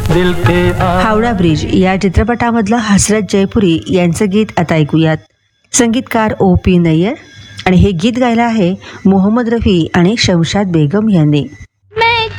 दिल के हावडा ब्रिज या चित्रपटामधलं हसरत जयपुरी यांचं गीत आता ऐकूयात. संगीतकार O.P. नय्यर आणि हे गीत गायलं आहे मोहम्मद रफी आणि शमशाद बेगम यांनी.